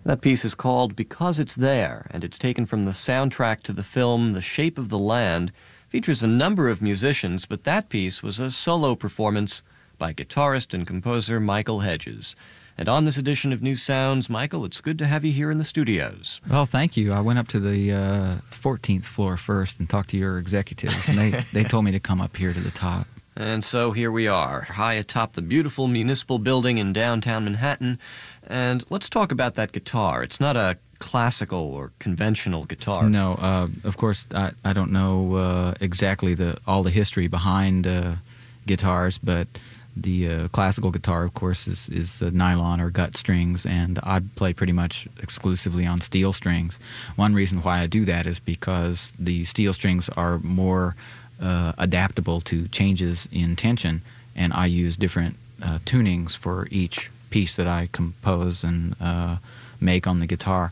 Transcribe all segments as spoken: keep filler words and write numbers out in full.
That piece is called Because It's There, and it's taken from the soundtrack to the film The Shape of the Land. Features a number of musicians, but that piece was a solo performance by guitarist and composer Michael Hedges. And on this edition of New Sounds, Michael, it's good to have you here in the studios. Well, thank you. I went up to the uh, fourteenth floor first and talked to your executives, and they, they told me to come up here to the top. And so here we are, high atop the beautiful municipal building in downtown Manhattan. And let's talk about that guitar. It's not a classical or conventional guitar. No, uh, of course, I, I don't know uh, exactly the all the history behind uh, guitars, but the uh, classical guitar, of course, is, is uh, nylon or gut strings, and I play pretty much exclusively on steel strings. One reason why I do that is because the steel strings are more uh, adaptable to changes in tension, and I use different uh, tunings for each piece that I compose and uh, make on the guitar.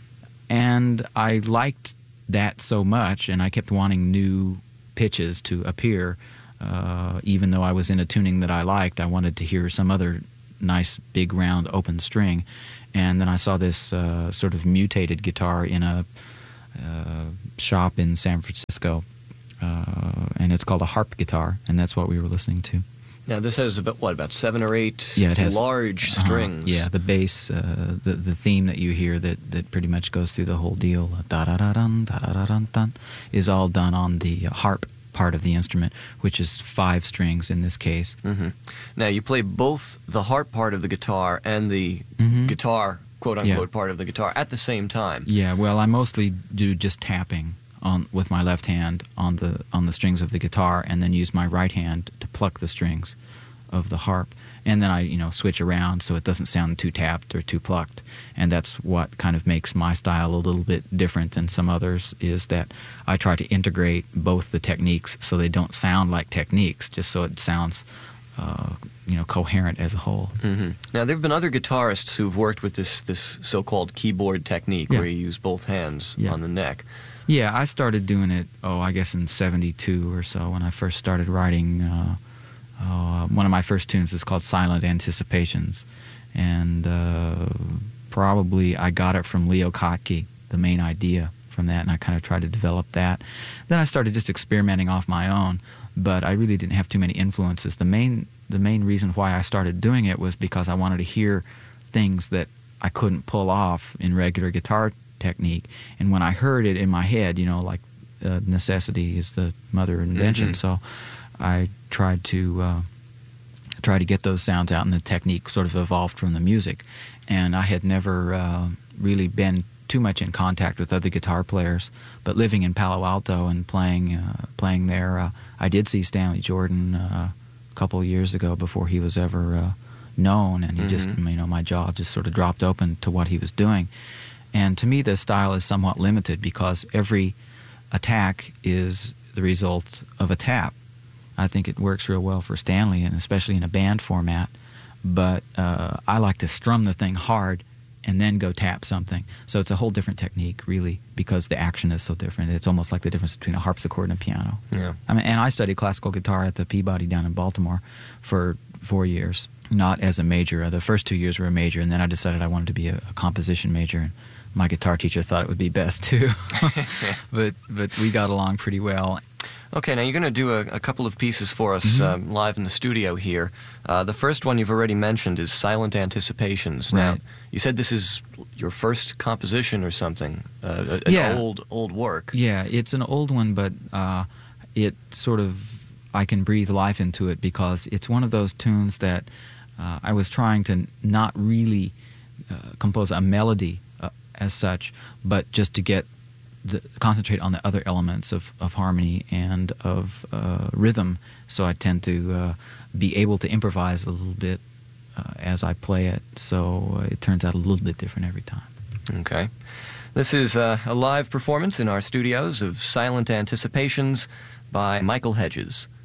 And I liked that so much, and I kept wanting new pitches to appear. Uh, even though I was in a tuning that I liked, I wanted to hear some other nice, big, round, open string. And then I saw this uh, sort of mutated guitar in a uh, shop in San Francisco, uh, and it's called a harp guitar, and that's what we were listening to. Now, this has about, what, about seven or eight yeah, it has, large uh, strings. Yeah, the bass, uh, the, the theme that you hear that, that pretty much goes through the whole deal, da-da-da-dun, da-da-da-dun-dun, is all done on the harp part of the instrument, which is five strings in this case. Mm-hmm. Now, you play both the harp part of the guitar and the mm-hmm. guitar, quote-unquote, yeah. part of the guitar at the same time. Yeah, well, I mostly do just tapping on with my left hand on the on the strings of the guitar, and then use my right hand to pluck the strings of the harp. And then I, you know, switch around so it doesn't sound too tapped or too plucked. And that's what kind of makes my style a little bit different than some others, is that I try to integrate both the techniques so they don't sound like techniques, just so it sounds, uh, you know, coherent as a whole. Mm-hmm. Now, there have been other guitarists who've worked with this, this so-called keyboard technique, yeah. where you use both hands yeah. on the neck. Yeah, I started doing it, oh, I guess in seventy-two or so, when I first started writing. Uh, Uh, one of my first tunes was called Silent Anticipations, and uh, probably I got it from Leo Kottke, the main idea from that, and I kind of tried to develop that. Then I started just experimenting off my own, but I really didn't have too many influences. The main the main reason why I started doing it was because I wanted to hear things that I couldn't pull off in regular guitar technique, and when I heard it in my head, you know, like uh, necessity is the mother of invention, mm-hmm. so I tried to uh, try to get those sounds out, and the technique sort of evolved from the music. And I had never uh, really been too much in contact with other guitar players, but living in Palo Alto and playing uh, playing there, uh, I did see Stanley Jordan uh, a couple of years ago before he was ever uh, known, and he mm-hmm. just, you know, my job just sort of dropped open to what he was doing. And to me, the style is somewhat limited because every attack is the result of a tap. I think it works real well for Stanley, and especially in a band format. But uh, I like to strum the thing hard and then go tap something. So it's a whole different technique, really, because the action is so different. It's almost like the difference between a harpsichord and a piano. Yeah. I mean, and I studied classical guitar at the Peabody down in Baltimore for four years, not as a major. The first two years were a major, and then I decided I wanted to be a, a composition major. And my guitar teacher thought it would be best too, but but we got along pretty well. Okay, now you're going to do a, a couple of pieces for us mm-hmm. um, live in the studio here. Uh, the first one you've already mentioned is Silent Anticipations. Right. Now, you said this is your first composition or something, uh, an yeah. old old work. Yeah, it's an old one, but uh, it sort of, I can breathe life into it because it's one of those tunes that uh, I was trying to not really uh, compose a melody uh, as such, but just to get The, concentrate on the other elements of, of harmony and of uh, rhythm, so I tend to uh, be able to improvise a little bit uh, as I play it, so uh, it turns out a little bit different every time. Okay. This is uh, a live performance in our studios of Silent Anticipations by Michael Hedges.